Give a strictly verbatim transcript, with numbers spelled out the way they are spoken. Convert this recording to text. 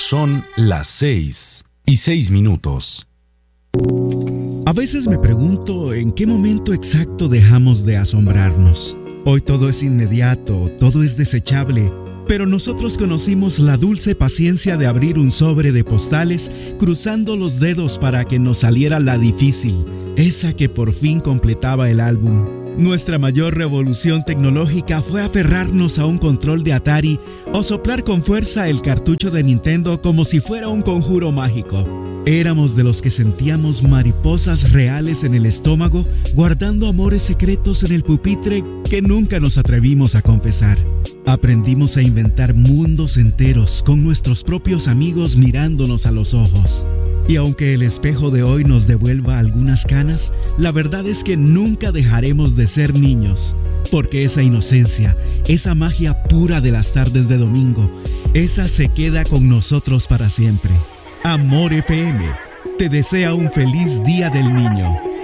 Son las seis y seis minutos. A veces me pregunto en qué momento exacto dejamos de asombrarnos. Hoy todo es inmediato, todo es desechable, pero nosotros conocimos la dulce paciencia de abrir un sobre de postales, cruzando los dedos para que nos saliera la difícil, esa que por fin completaba el álbum. Nuestra mayor revolución tecnológica fue aferrarnos a un control de Atari o soplar con fuerza el cartucho de Nintendo como si fuera un conjuro mágico. Éramos de los que sentíamos mariposas reales en el estómago, guardando amores secretos en el pupitre que nunca nos atrevimos a confesar. Aprendimos a inventar mundos enteros con nuestros propios amigos mirándonos a los ojos. Y aunque el espejo de hoy nos devuelva algunas canas, la verdad es que nunca dejaremos de ser niños, porque esa inocencia, esa magia pura de las tardes de domingo, esa se queda con nosotros para siempre. Amor F M te desea un feliz Día del Niño.